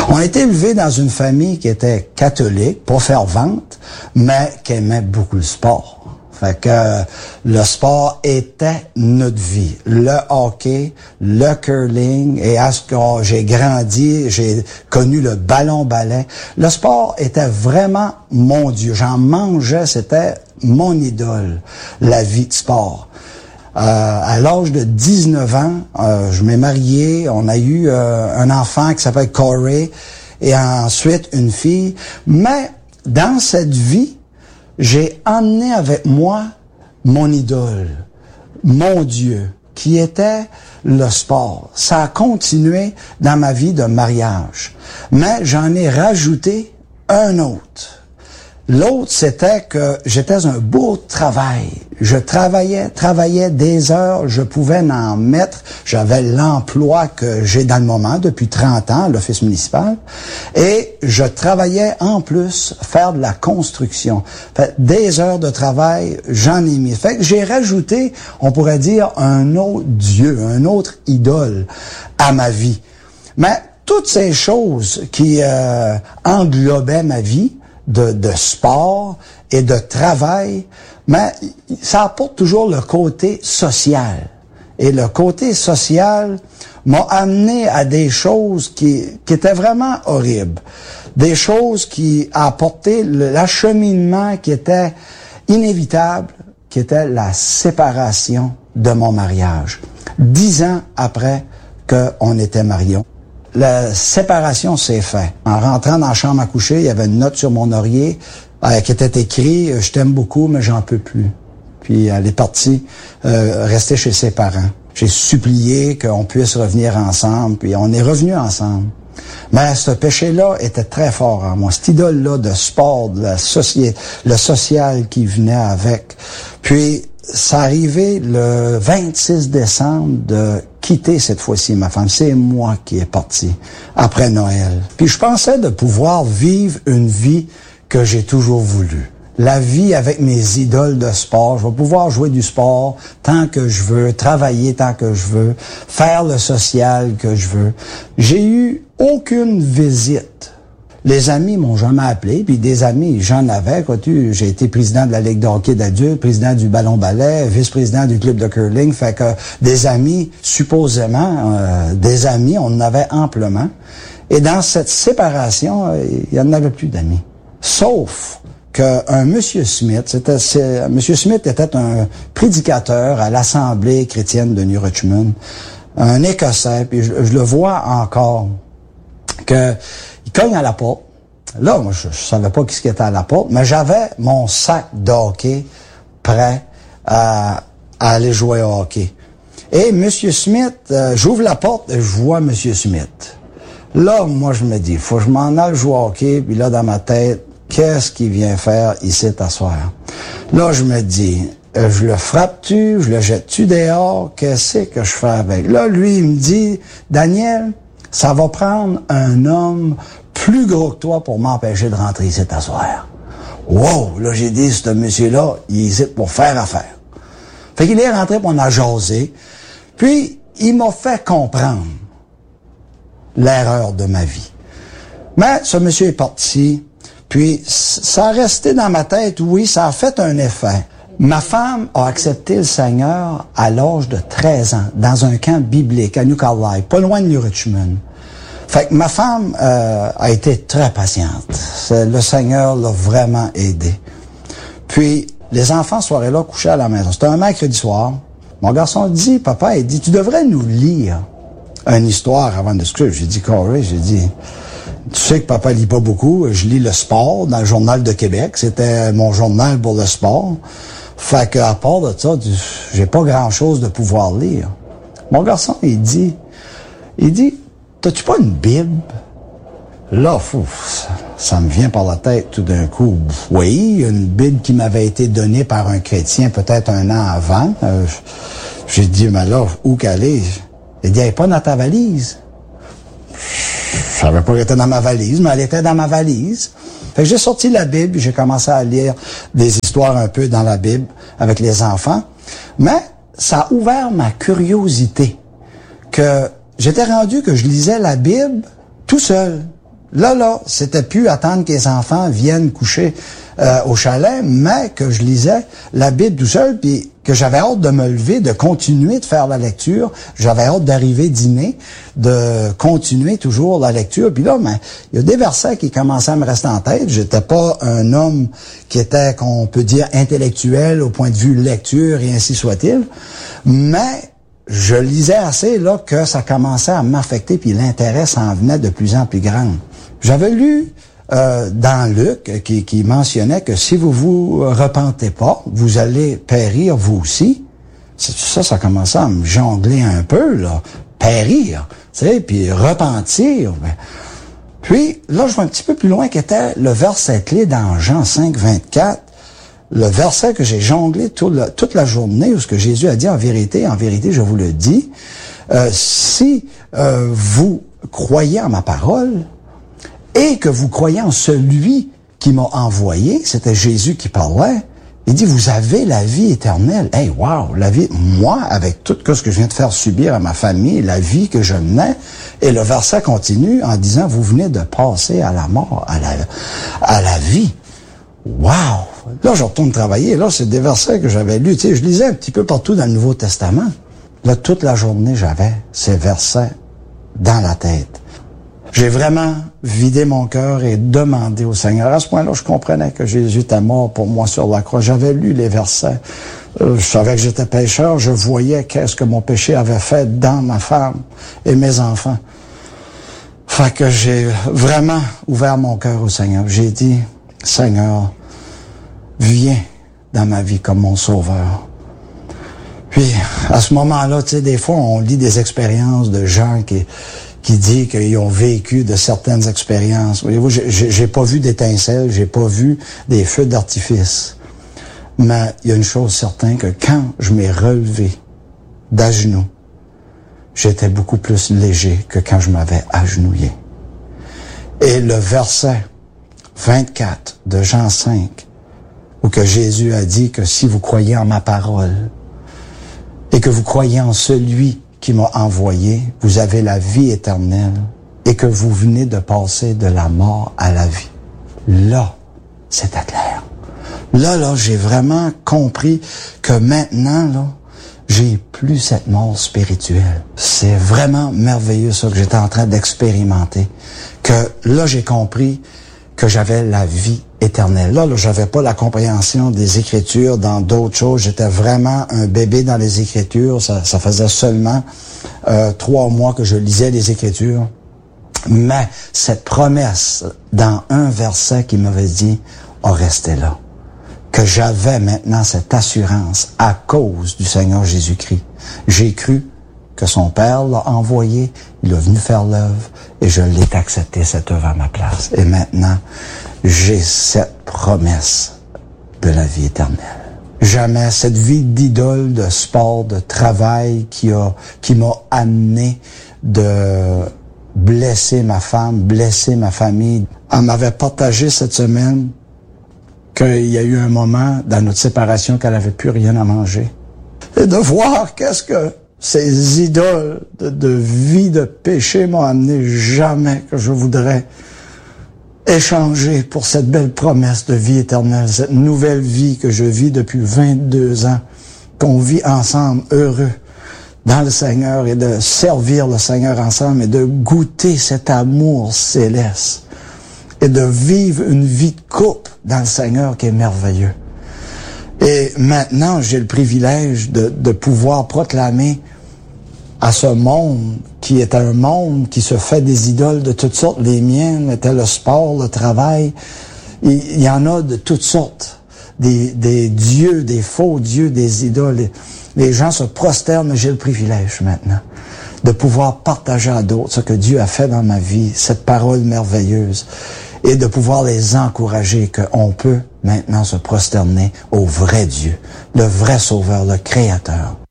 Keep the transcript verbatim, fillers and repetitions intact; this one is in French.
On a été élevés dans une famille qui était catholique, pas fervente, mais qui aimait beaucoup le sport. Fait que euh, le sport était notre vie. Le hockey, le curling, et à ce que j'ai grandi, j'ai connu le ballon-ballet. Le sport était vraiment mon Dieu. J'en mangeais, c'était mon idole, la vie de sport. Euh, à l'âge de dix-neuf ans, euh, je m'ai marié, on a eu euh, un enfant qui s'appelle Corey, et ensuite une fille. Mais dans cette vie, j'ai emmené avec moi mon idole, mon Dieu, qui était le sport. Ça a continué dans ma vie de mariage. Mais j'en ai rajouté un autre. L'autre, c'était que j'étais un beau travail. Je travaillais, travaillais des heures, je pouvais en mettre. J'avais l'emploi que j'ai dans le moment depuis trente ans, l'office municipal. Et je travaillais en plus faire de la construction. Fait, des heures de travail, j'en ai mis. Fait que j'ai rajouté, on pourrait dire, un autre Dieu, un autre idole à ma vie. Mais toutes ces choses qui euh, englobaient ma vie, De, de sport et de travail, mais ça apporte toujours le côté social. Et le côté social m'a amené à des choses qui, qui étaient vraiment horribles. Des choses qui apportaient l'acheminement qui était inévitable, qui était la séparation de mon mariage. Dix ans après qu'on était mariés. La séparation s'est faite. En rentrant dans la chambre à coucher, il y avait une note sur mon oreiller euh, qui était écrit « Je t'aime beaucoup, mais j'en peux plus ». Puis elle est partie euh, rester chez ses parents. J'ai supplié qu'on puisse revenir ensemble, puis on est revenus ensemble. Mais ce péché-là était très fort en moi. Cette idole-là de sport, de la société, le social qui venait avec. Puis ça arrivait le vingt-six décembre de quitter cette fois-ci ma femme. C'est moi qui est parti après Noël. Puis je pensais de pouvoir vivre une vie que j'ai toujours voulu. La vie avec mes idoles de sport. Je vais pouvoir jouer du sport tant que je veux, travailler tant que je veux, faire le social que je veux. J'ai eu aucune visite. Les amis m'ont jamais appelé, puis des amis, j'en avais. Vois-tu, j'ai été président de la Ligue de hockey d'adultes, président du ballon-ballet, vice-président du club de curling. Fait que des amis, supposément, euh, des amis, on en avait amplement. Et dans cette séparation, euh, il y en avait plus d'amis. Sauf qu'un monsieur Smith, c'était, c'est, monsieur Smith était un prédicateur à l'Assemblée chrétienne de New Richmond, un Écossais, puis je, je le vois encore, que il cogne à la porte. Là, moi, je, je savais pas qui était à la porte, mais j'avais mon sac de hockey prêt à, à aller jouer au hockey. Et M. Smith, euh, j'ouvre la porte et je vois M. Smith. Là, moi, je me dis, faut que je m'en aille jouer au hockey, puis là, dans ma tête, qu'est-ce qu'il vient faire ici t'asseoir? Là, je me dis, euh, je le frappe-tu, je le jette-tu dehors, qu'est-ce que je fais avec? Là, lui, il me dit, Daniel, ça va prendre un homme plus gros que toi pour m'empêcher de rentrer ici t'asseoir. Wow! Là, j'ai dit, ce monsieur-là, il est ici pour faire affaire. Fait qu'il est rentré pour on a jasé. Puis, il m'a fait comprendre l'erreur de ma vie. Mais ce monsieur est parti. Puis, ça a resté dans ma tête, oui, ça a fait un effet. Ma femme a accepté le Seigneur à l'âge de treize ans, dans un camp biblique à New Carlisle, pas loin de New Richmond. Fait que ma femme euh, a été très patiente. C'est, le Seigneur l'a vraiment aidé. Puis, les enfants, ce soir-là, couchaient à la maison. C'était un mercredi soir. Mon garçon dit, papa, il dit, tu devrais nous lire une histoire avant de se coucher. J'ai dit, Corey, j'ai dit, tu sais que papa lit pas beaucoup. Je lis le sport dans le Journal de Québec. C'était mon journal pour le sport. Fait que, à part de ça, j'ai pas grand-chose de pouvoir lire. Mon garçon, il dit, il dit, t'as-tu pas une Bible? Là, fou, ça, ça me vient par la tête tout d'un coup. Oui, une Bible qui m'avait été donnée par un chrétien peut-être un an avant. Euh, j'ai dit, mais là, où qu'elle est? Il dit, elle est pas dans ta valise. Je savais pas qu'elle était dans ma valise, mais elle était dans ma valise. Fait que j'ai sorti la Bible, j'ai commencé à lire des histoires un peu dans la Bible avec les enfants. Mais ça a ouvert ma curiosité. Que j'étais rendu que je lisais la Bible tout seul. Là, là, c'était plus attendre que les enfants viennent coucher euh, au chalet, mais que je lisais la Bible tout seul, puis que j'avais hâte de me lever, de continuer de faire la lecture. J'avais hâte d'arriver dîner, de continuer toujours la lecture. Puis là, ben, il y a des versets qui commençaient à me rester en tête. J'étais pas un homme qui était, qu'on peut dire, intellectuel au point de vue lecture et ainsi soit-il, mais je lisais assez là que ça commençait à m'affecter, puis l'intérêt s'en venait de plus en plus grand. J'avais lu euh, dans Luc qui, qui mentionnait que si vous vous repentez pas, vous allez périr vous aussi. Ça, ça commençait à me jongler un peu, là. Périr, tu sais, puis repentir. Ben. Puis, là, je vais un petit peu plus loin, qui était le verset clé dans Jean cinq, vingt-quatre. Le verset que j'ai jonglé tout la, toute la journée, où ce que Jésus a dit en vérité, en vérité, je vous le dis, euh, si euh, vous croyez en ma parole et que vous croyez en celui qui m'a envoyé, c'était Jésus qui parlait, il dit, vous avez la vie éternelle. Hey, wow, la vie, moi, avec tout ce que je viens de faire subir à ma famille, la vie que je menais, et le verset continue en disant, vous venez de passer à la mort, à la, à la vie. Wow! Là, je retourne travailler. Là, c'est des versets que j'avais lus. Tu sais, je lisais un petit peu partout dans le Nouveau Testament. Là, toute la journée, j'avais ces versets dans la tête. J'ai vraiment vidé mon cœur et demandé au Seigneur. À ce point-là, je comprenais que Jésus était mort pour moi sur la croix. J'avais lu les versets. Je savais que j'étais pécheur. Je voyais qu'est-ce que mon péché avait fait dans ma femme et mes enfants. Fait que j'ai vraiment ouvert mon cœur au Seigneur. J'ai dit, Seigneur, viens dans ma vie comme mon sauveur. Puis, à ce moment-là, tu sais, des fois, on lit des expériences de gens qui, qui disent qu'ils ont vécu de certaines expériences. Voyez-vous, j'ai, j'ai pas vu d'étincelles, j'ai pas vu des feux d'artifice. Mais il y a une chose certaine, que quand je m'ai relevé d'à genoux, j'étais beaucoup plus léger que quand je m'avais agenouillé. Et le verset vingt-quatre de Jean cinq, où que Jésus a dit que si vous croyez en ma parole et que vous croyez en celui qui m'a envoyé, vous avez la vie éternelle et que vous venez de passer de la mort à la vie. Là, c'était clair. Là, là, j'ai vraiment compris que maintenant, là, j'ai plus cette mort spirituelle. C'est vraiment merveilleux, ça, que j'étais en train d'expérimenter. Que là, j'ai compris que j'avais la vie éternelle. Là, là, j'avais pas la compréhension des Écritures dans d'autres choses. J'étais vraiment un bébé dans les Écritures. Ça, ça faisait seulement euh, trois mois que je lisais les Écritures. Mais cette promesse dans un verset qui m'avait dit, a resté là. Que j'avais maintenant cette assurance à cause du Seigneur Jésus-Christ. J'ai cru que son Père l'a envoyé, il est venu faire l'œuvre, et je l'ai accepté, cette œuvre à ma place. Et maintenant, j'ai cette promesse de la vie éternelle. Jamais cette vie d'idole, de sport, de travail qui a, qui m'a amené de blesser ma femme, blesser ma famille. Elle m'avait partagé cette semaine qu'il y a eu un moment dans notre séparation qu'elle n'avait plus rien à manger. Et de voir qu'est-ce que ces idoles de, de vie, de péché m'ont amené, jamais que je voudrais échanger pour cette belle promesse de vie éternelle, cette nouvelle vie que je vis depuis vingt-deux ans, qu'on vit ensemble heureux dans le Seigneur et de servir le Seigneur ensemble et de goûter cet amour céleste et de vivre une vie de couple dans le Seigneur qui est merveilleux. Et maintenant, j'ai le privilège de, de pouvoir proclamer à ce monde qui est un monde qui se fait des idoles de toutes sortes. Les miennes étaient le sport, le travail. Il, il y en a de toutes sortes. Des, des dieux, des faux dieux, des idoles. Les gens se prosternent, mais j'ai le privilège maintenant de pouvoir partager à d'autres ce que Dieu a fait dans ma vie, cette parole merveilleuse, et de pouvoir les encourager qu'on peut maintenant se prosterner au vrai Dieu, le vrai Sauveur, le Créateur,